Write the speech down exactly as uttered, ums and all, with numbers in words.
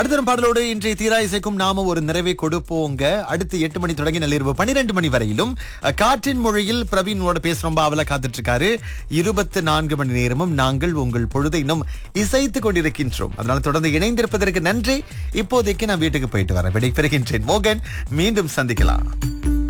அடுத்த பாடலோடு இன்றைய தீரா இசைக்கும் நாம ஒரு நிறைவை கொடுப்போங்க. அடுத்து எட்டு மணி தொடங்கி நள்ளிரவு பனிரெண்டு மணி வரையிலும் அஹ், காற்றின் மொழியில் பிரவீனோட பேசுறோம். அவளை காத்துட்டு இருக்காரு. இருபத்தி நான்கு மணி நேரமும் நாங்கள் உங்கள் பொழுதை இன்னும் இசைத்துக் கொண்டிருக்கின்றோம். அதனால தொடர்ந்து இணைந்திருப்பதற்கு நன்றி. இப்போதைக்கு நான் வீட்டுக்கு போயிட்டு வரேன். விடை பெறுகின்றேன். மோகன், மீண்டும் சந்திக்கலாம்.